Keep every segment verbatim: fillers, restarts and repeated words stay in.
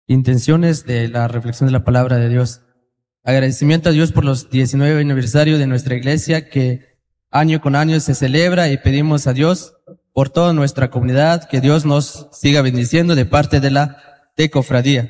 Intenciones de la reflexión de la palabra de Dios. Agradecimiento a Dios por los diecinueve aniversarios de nuestra iglesia que año con año se celebra, y pedimos a Dios por toda nuestra comunidad que Dios nos siga bendiciendo de parte de la de cofradía.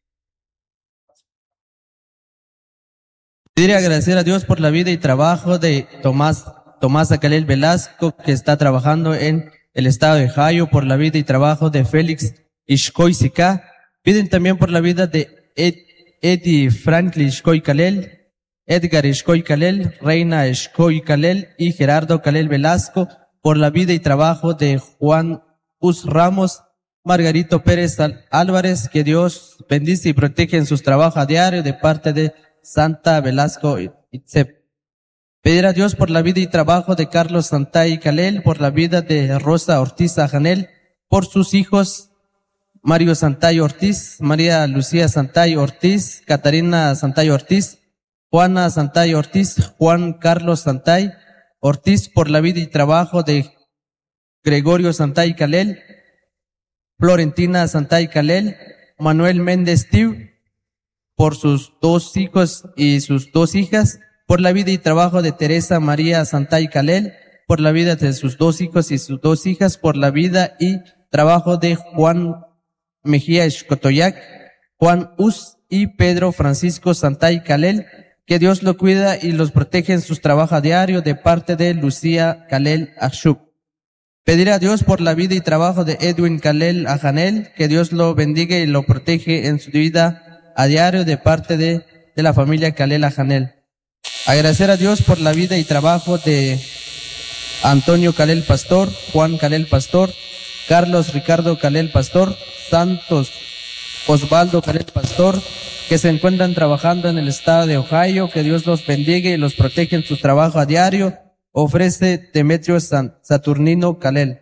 Quisiera agradecer a Dios por la vida y trabajo de Tomás Tomás Acalel Velasco, que está trabajando en el estado de Ohio, por la vida y trabajo de Félix Ishkoy Sika. Piden también por la vida de Ed, Eddie Franklin Ishkoy Calel, Edgar Ishkoy Calel, Reina Ishkoy Calel y Gerardo Calel Velasco, por la vida y trabajo de Juan Us Ramos, Margarito Pérez Álvarez, que Dios bendice y protege en sus trabajos a diario de parte de Santa Velasco Itzep. Pedir a Dios por la vida y trabajo de Carlos Santay Calel, por la vida de Rosa Ortiz Ajanel, por sus hijos Mario Santay Ortiz, María Lucía Santay Ortiz, Catarina Santay Ortiz, Juana Santay Ortiz, Juan Carlos Santay Ortiz, por la vida y trabajo de Gregorio Santay Calel, Florentina Santay Calel, Manuel Méndez Tiu, por sus dos hijos y sus dos hijas, por la vida y trabajo de Teresa María Santay Calel, por la vida de sus dos hijos y sus dos hijas, por la vida y trabajo de Juan Mejía Escotoyac, Juan Us y Pedro Francisco Santay Calel, que Dios lo cuida y los protege en sus trabajos a diario de parte de Lucía Calel Ashuk. Pedir a Dios por la vida y trabajo de Edwin Calel Ajanel, que Dios lo bendiga y lo protege en su vida a diario de parte de, de la familia Calel Ajanel. Agradecer a Dios por la vida y trabajo de Antonio Calel Pastor, Juan Calel Pastor, Carlos Ricardo Calel Pastor, Santos Osvaldo Calel Pastor, que se encuentran trabajando en el estado de Ohio, que Dios los bendiga y los protege en su trabajo a diario. Ofrece Demetrio San, Saturnino Calel.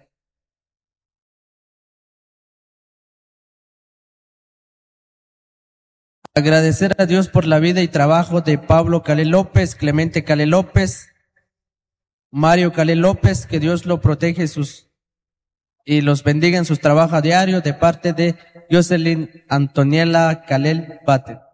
Agradecer a Dios por la vida y trabajo de Pablo Calel López, Clemente Calel López, Mario Calel López, que Dios lo protege sus y los bendiga en sus trabajos a diario de parte de Jocelyn Antoniela Calel Bate.